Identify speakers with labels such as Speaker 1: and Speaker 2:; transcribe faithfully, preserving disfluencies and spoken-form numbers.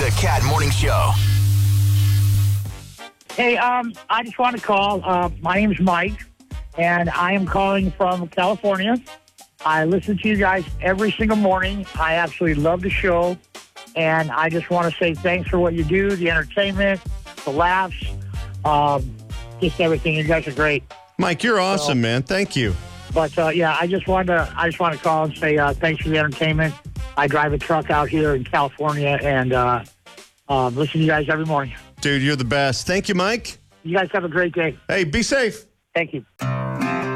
Speaker 1: The Cat Morning Show.
Speaker 2: Hey, um, I just want to call. Uh, my name's Mike, and I am calling from California. I listen to you guys every single morning. I absolutely love the show, and I just want to say thanks for what you do, the entertainment, the laughs, um, just everything. You guys are great.
Speaker 3: Mike, you're awesome, so, man. Thank you.
Speaker 2: But uh, yeah, I just wanted to. I just want to call and say uh, thanks for the entertainment. I drive a truck out here in California, and uh, uh, listen to you guys every morning.
Speaker 3: Dude, you're the best. Thank you, Mike.
Speaker 2: You guys have a great day.
Speaker 3: Hey, be safe.
Speaker 2: Thank you.